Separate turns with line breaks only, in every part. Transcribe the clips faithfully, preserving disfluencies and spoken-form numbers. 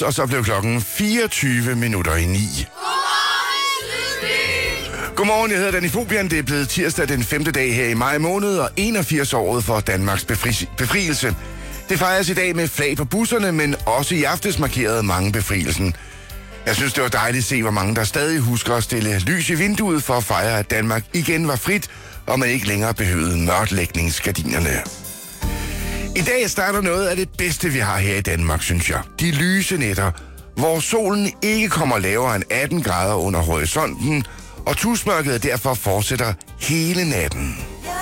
Og så blev klokken fireogtyve minutter i ni. Godmorgen, jeg hedder Danny Fobian. Det er blevet tirsdag den femte dag her i maj måned, og enogfirs året for Danmarks befri- befrielse. Det fejres i dag med flag på busserne, men også i aftes markerede mange befrielsen. Jeg synes, det var dejligt at se, hvor mange der stadig husker at stille lys i vinduet for at fejre, at Danmark igen var frit, og man ikke længere behøvede mørklægningsgardinerne. I dag starter noget af det bedste, vi har her i Danmark, synes jeg. De lyse nætter, hvor solen ikke kommer lavere end atten grader under horisonten, og tusmørket derfor fortsætter hele natten.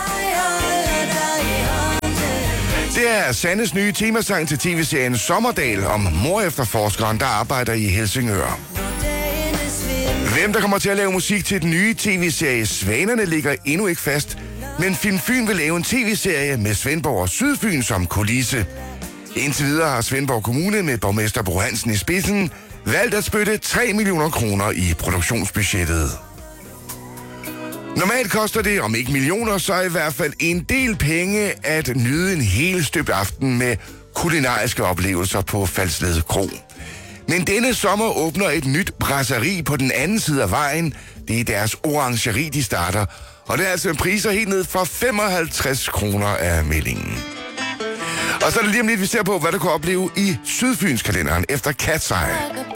Det er Sandes nye temasang til tv-serien Sommerdal om mor-efterforskeren, der arbejder i Helsingør. Hvem der kommer til at lave musik til den nye tv-serie Svanerne ligger endnu ikke fast, men Film Fyn vil lave en tv-serie med Svendborg og Sydfyn som kulisse. Indtil videre har Svendborg Kommune med borgmester Bro Hansen i spidsen valgt at spytte tre millioner kroner i produktionsbudgettet. Normalt koster det, om ikke millioner, så i hvert fald en del penge at nyde en hel støbt aften med kulinariske oplevelser på Falsled Kro. Men denne sommer åbner et nyt brasserie på den anden side af vejen. Det er deres orangeri, de starter. Og det er altså en priser helt ned fra femoghalvtreds kroner af meldingen. Og så er det lige om lidt, vi ser på, hvad du kan opleve i Sydfynskalenderen efter Cat's Eye.